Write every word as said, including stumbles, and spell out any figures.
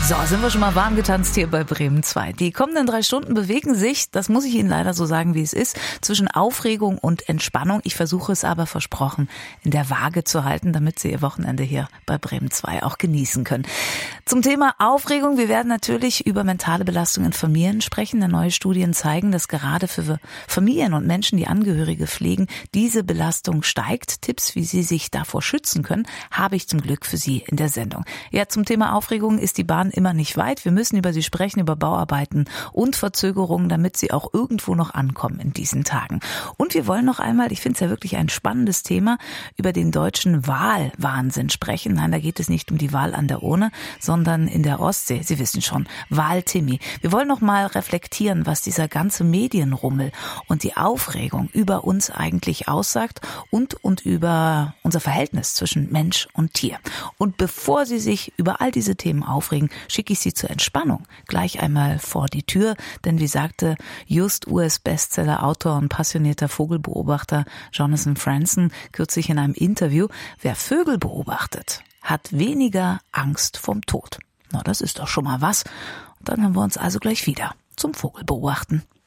So, sind wir schon mal warm getanzt hier bei Bremen zwei. Die kommenden drei Stunden bewegen sich, das muss ich Ihnen leider so sagen, wie es ist, zwischen Aufregung und Entspannung. Ich versuche es aber versprochen in der Waage zu halten, damit Sie Ihr Wochenende hier bei Bremen zwei auch genießen können. Zum Thema Aufregung, wir werden natürlich über mentale Belastung in Familien sprechen. Denn neue Studien zeigen, dass gerade für Familien und Menschen, die Angehörige pflegen, diese Belastung steigt. Tipps, wie Sie sich davor schützen können, habe ich zum Glück für Sie in der Sendung. Ja, zum Thema Aufregung ist die Bahn immer nicht weit. Wir müssen über sie sprechen, über Bauarbeiten und Verzögerungen, damit sie auch irgendwo noch ankommen in diesen Tagen. Und wir wollen noch einmal, ich finde es ja wirklich ein spannendes Thema, über den deutschen Wahlwahnsinn sprechen. Nein, da geht es nicht um die Wahl an der Urne, sondern in der Ostsee. Sie wissen schon, Wahltimmy. Wir wollen noch mal reflektieren, was dieser ganze Medienrummel und die Aufregung über uns eigentlich aussagt und, und über unser Verhältnis zwischen Mensch und Tier. Und bevor Sie sich über all diese Themen aufregen, schicke ich Sie zur Entspannung gleich einmal vor die Tür, denn wie sagte just U S-Bestseller-Autor und passionierter Vogelbeobachter Jonathan Franzen kürzlich in einem Interview, wer Vögel beobachtet, hat weniger Angst vom Tod. Na, das ist doch schon mal was. Und dann haben wir uns also gleich wieder zum Vogelbeobachten.